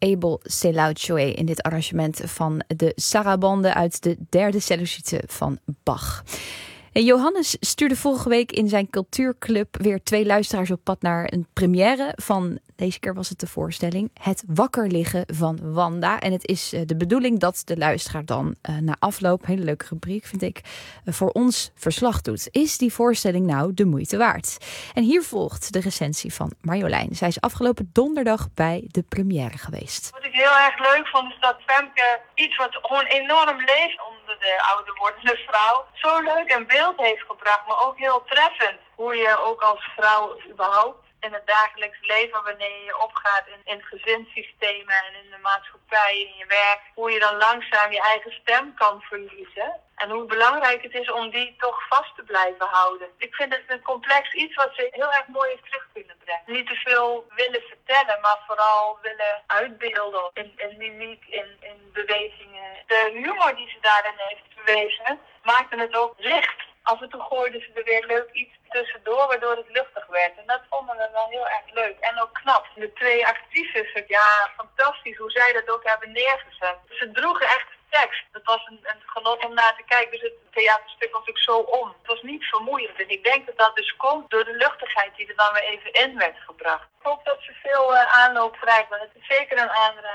Abel Selautchoe in dit arrangement van de Sarabande uit de derde Cellusuite van Bach. En Johannes stuurde vorige week in zijn cultuurclub weer 2 luisteraars op pad naar een première van, deze keer was het de voorstelling, Het wakker liggen van Wanda. En het is de bedoeling dat de luisteraar dan na afloop, hele leuke rubriek vind ik, voor ons verslag doet. Is die voorstelling nou de moeite waard? En hier volgt de recensie van Marjolein. Zij is afgelopen donderdag bij de première geweest. Wat ik heel erg leuk vond is dat Femke iets wat gewoon enorm leeft onder de ouder wordende vrouw, zo leuk in beeld heeft gebracht, maar ook heel treffend. Hoe je ook als vrouw überhaupt in het dagelijks leven, wanneer je opgaat in gezinssystemen en in de maatschappij, in je werk, hoe je dan langzaam je eigen stem kan verliezen. En hoe belangrijk het is om die toch vast te blijven houden. Ik vind het een complex iets wat ze heel erg mooi heeft terug kunnen brengen. Niet te veel willen vertellen, maar vooral willen uitbeelden in mimiek, in bewegingen. De humor die ze daarin heeft verwezen, maakte het ook licht. Af en toe gooiden ze er weer leuk iets tussendoor, waardoor het luchtig werd. En dat vonden we wel heel erg leuk. En ook knap. De 2 actrices, ja, fantastisch hoe zij dat ook hebben neergezet. Ze droegen echt de tekst. Het was een genot om naar te kijken. Dus het theaterstuk was ook zo om. Het was niet vermoeiend. En ik denk dat dat dus komt door de luchtigheid die er dan weer even in werd gebracht. Ik hoop dat ze veel aanloop krijgt, want het is zeker een aanrader.